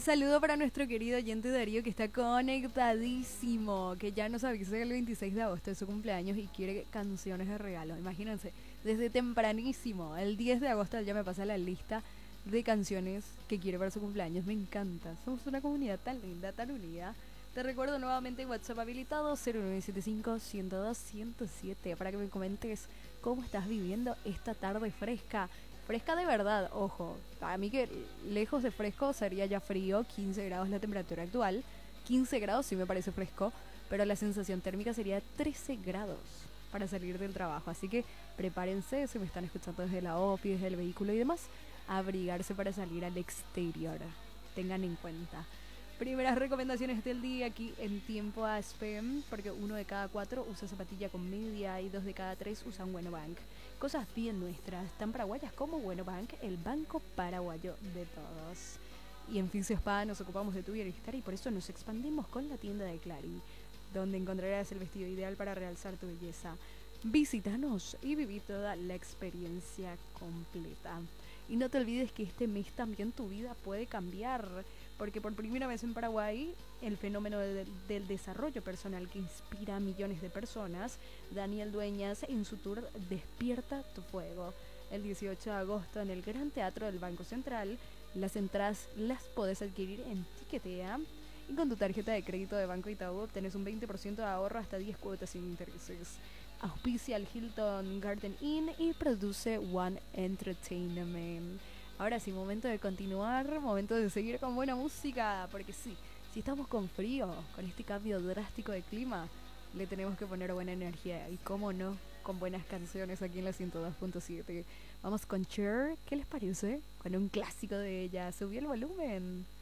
saludo para nuestro querido oyente Darío que está conectadísimo, que ya nos avisa que el 26 de agosto es su cumpleaños y quiere canciones de regalo. Imagínense, desde tempranísimo, el 10 de agosto ya me pasa la lista de canciones que quiere para su cumpleaños. Me encanta, somos una comunidad tan linda, tan unida. Te recuerdo nuevamente WhatsApp habilitado 0975-102-107 para que me comentes cómo estás viviendo esta tarde fresca. Fresca de verdad, ojo. A mí que lejos de fresco sería ya frío, 15 grados la temperatura actual. 15 grados sí me parece fresco, pero la sensación térmica sería 13 grados para salir del trabajo. Así que prepárense, si me están escuchando desde la OPI, desde el vehículo y demás, a abrigarse para salir al exterior. Tengan en cuenta. Primeras recomendaciones del día aquí en Tiempo ASPM, porque 1 de cada 4 usa zapatilla con media y 2 de cada 3 usan Bueno Bank. Cosas bien nuestras, tan paraguayas como Bueno Bank, el banco paraguayo de todos. Y en Fincio Spa nos ocupamos de tu bienestar y por eso nos expandimos con la tienda de Clary, donde encontrarás el vestido ideal para realzar tu belleza. Visítanos y viví toda la experiencia completa. Y no te olvides que este mes también tu vida puede cambiar, porque por primera vez en Paraguay, el fenómeno del desarrollo personal que inspira a millones de personas, Daniel Dueñas en su tour Despierta tu Fuego. El 18 de agosto en el Gran Teatro del Banco Central, las entradas las podés adquirir en Tiquetea y con tu tarjeta de crédito de Banco Itaú obtenés un 20% de ahorro hasta 10 cuotas sin intereses. Auspicia el Hilton Garden Inn y produce One Entertainment. Ahora sí, momento de continuar, momento de seguir con buena música, porque sí, si estamos con frío, con este cambio drástico de clima, le tenemos que poner buena energía y cómo no, con buenas canciones aquí en la 102.7. Vamos con Cher, ¿qué les parece? Con un clásico de ella, subí el volumen.